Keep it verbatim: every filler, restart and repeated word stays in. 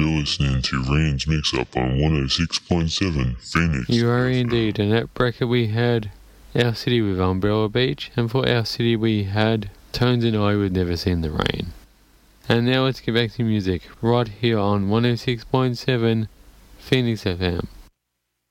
You're listening to Rain's Mix Up on one oh six point seven Phoenix. You are indeed. In that bracket we had Our City with Umbrella Beach, and for Our City we had Tones and I Would Never Seen the Rain. And now let's get back to music, right here on one oh six point seven Phoenix F M.